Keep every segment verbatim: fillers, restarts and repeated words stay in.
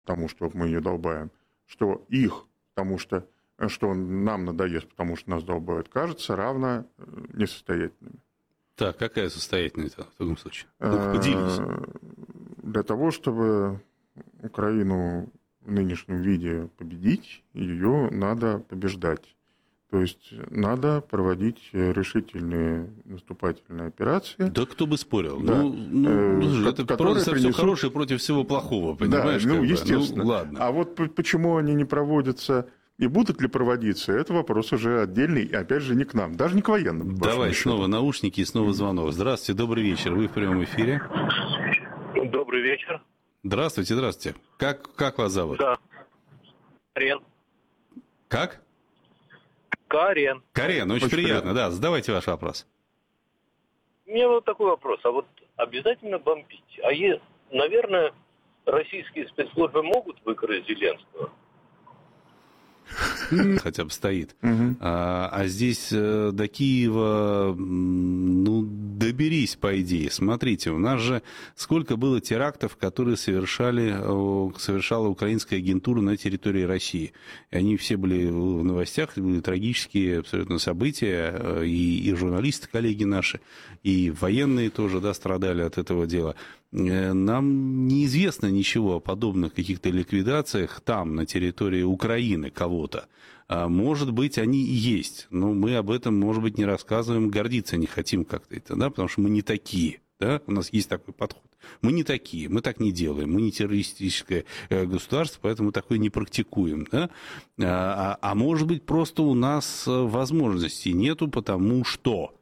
потому что мы ее долбаем, что их, потому что, что нам надоест, потому что нас долбают, кажется равно несостоятельными. Так, какая состоятельность в таком случае? Ну, поделись. Для того, чтобы Украину в нынешнем виде победить, ее надо побеждать. То есть надо проводить решительные наступательные операции. Да кто бы спорил. Да. Ну, ну, это просто принесут... все хорошее против всего плохого, понимаешь? Да, ну, как естественно. Ну, ладно. А вот почему они не проводятся и будут ли проводиться, это вопрос уже отдельный, и опять же не к нам, даже не к военным. Давай снова наушники и снова звонок. Здравствуйте, добрый вечер, вы в прямом эфире. Добрый вечер. Здравствуйте, здравствуйте. Как, как вас зовут? Да. Карен. Как? Карен. Карен, очень, очень приятно, приятно, да. Задавайте ваш вопрос. У меня вот такой вопрос. А вот обязательно бомбить? А е... наверное, российские спецслужбы могут выкрасть Зеленского? Хотя бы стоит. Угу. А, а здесь до Киева, ну, доберись, по идее. Смотрите, у нас же сколько было терактов, которые совершали, совершала украинская агентура на территории России. И они все были в новостях, были трагические абсолютно события, и, и журналисты, коллеги наши, и военные тоже, да, страдали от этого дела. Нам неизвестно ничего о подобных каких-то ликвидациях там, на территории Украины, кого-то. Может быть, они и есть, но мы об этом, может быть, не рассказываем, гордиться не хотим как-то это, да, потому что мы не такие, да, у нас есть такой подход. Мы не такие, мы так не делаем, мы не террористическое государство, поэтому такое не практикуем, да. А, а может быть, просто у нас возможностей нету, потому что...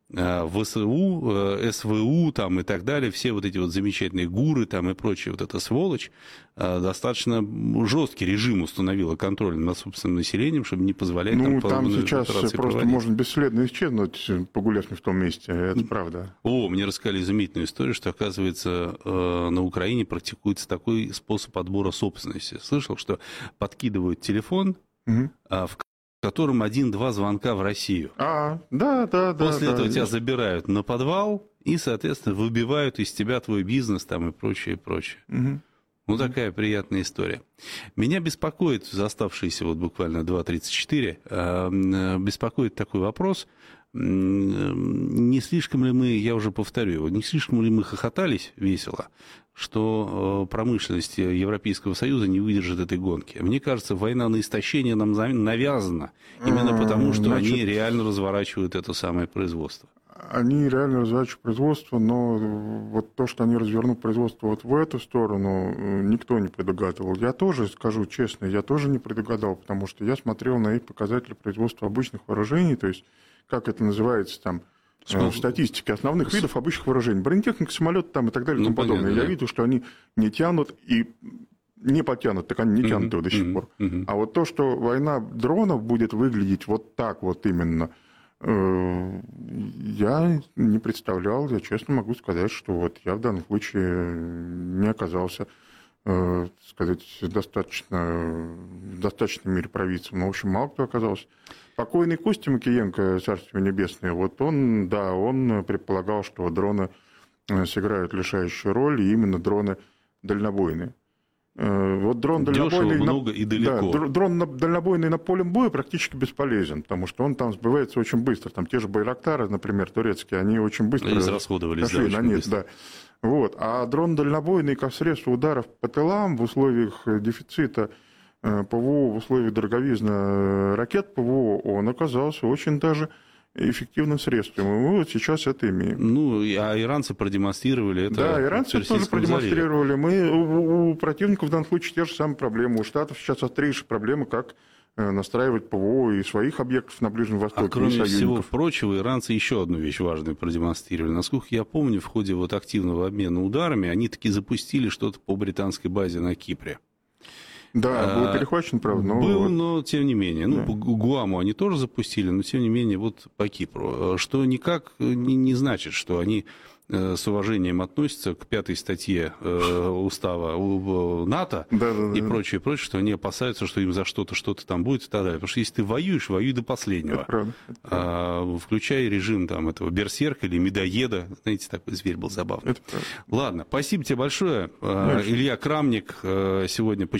ВСУ, СВУ там, и так далее, все вот эти вот замечательные ГУРы там, и прочая вот эта сволочь, достаточно жесткий режим установила контроль над собственным населением, чтобы не позволять ну, нам там сейчас просто проводить. Можно бесследно исчезнуть, погуляв не в том месте, это правда. О, мне рассказали изумительную историю, что, оказывается, на Украине практикуется такой способ отбора собственности. Слышал, что подкидывают телефон, угу. в в котором один-два звонка в Россию. А, да, да, да. После да, этого да. тебя забирают на подвал и, соответственно, выбивают из тебя твой бизнес там и прочее, и прочее. Угу. Ну, такая приятная история. Меня беспокоит, за оставшиеся вот буквально два тридцать четыре, беспокоит такой вопрос, не слишком ли мы, я уже повторю его, не слишком ли мы хохотались весело, что промышленность Европейского Союза не выдержит этой гонки. Мне кажется, война на истощение нам навязана именно потому, что Значит, они реально разворачивают это самое производство. Они реально разворачивают производство, но вот то, что они развернут производство вот в эту сторону, никто не предугадывал. Я тоже, скажу честно, я тоже не предугадал, потому что я смотрел на их показатели производства обычных вооружений, то есть, как это называется там, в статистике основных видов обычных вооружений. Бронетехника, самолет там и так далее и тому ну, подобное. Я да. видел, что они не тянут и не потянут, так они не тянут его uh-huh, до сих uh-huh, пор. Uh-huh. А вот то, что война дронов будет выглядеть вот так вот именно, э, я не представлял, я честно могу сказать, что вот я в данном случае не оказался, э, сказать, достаточно, в достаточной мере провидцем. Но, в общем, мало кто оказался. Покойный Костя Макиенко, царство небесное, вот он, да, он предполагал, что дроны сыграют решающую роль, и именно дроны дальнобойные. Вот дрон дальнобойный, Дешево, много и далеко. Да, дрон дальнобойный на поле боя практически бесполезен, потому что он там сбивается очень быстро. Там те же Байрактары, например, турецкие, они очень быстро израсходовались, пошли да, на нет, быстро. Да. Вот. А дрон дальнобойный как средство ударов по тылам в условиях дефицита ПВО, в условиях дороговизны ракет ПВО, он оказался очень даже эффективным средством. И мы вот сейчас это имеем. Ну, а иранцы продемонстрировали это. Да, иранцы тоже продемонстрировали. Мы, у, у противников в данном случае те же самые проблемы. У Штатов сейчас острейшая проблема, как настраивать ПВО и своих объектов на Ближнем Востоке. А кроме всего прочего, иранцы еще одну вещь важную продемонстрировали. Насколько я помню, в ходе вот активного обмена ударами они таки запустили что-то по британской базе на Кипре. Да, был перехвачен, правда. Но... Был, но тем не менее. Ну, да. По Гуаму они тоже запустили, но тем не менее вот по Кипру. Что никак не, не значит, что они с уважением относятся к пятой статье устава НАТО да, да, и да. прочее, прочее, что они опасаются, что им за что-то, что-то там будет и так далее. Потому что если ты воюешь, воюй до последнего. Это правда, это правда. А, включая режим там, этого берсерка или медоеда. Знаете, такой зверь был забавный. Это правда. Ладно, спасибо тебе большое. Конечно. Илья Крамник сегодня